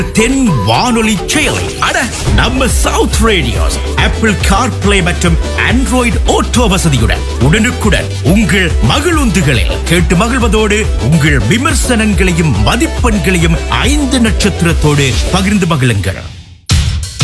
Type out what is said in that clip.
தென் வானொலி செயலி. அட நம்ம சவுத் ரேடியோஸ் ஆப்பிள் கார்பிளே மற்றும் ஆண்ட்ராய்டு ஆட்டோ வசதியுடன் உடனுக்குடன் உங்கள் மகிழுந்துகளில் கேட்டு மகிழ்வதோடு உங்கள் விமர்சனங்களையும் மதிப்பெண்களையும் 5 நட்சத்திரத்தோடு பகிர்ந்து மகிழுங்கள்.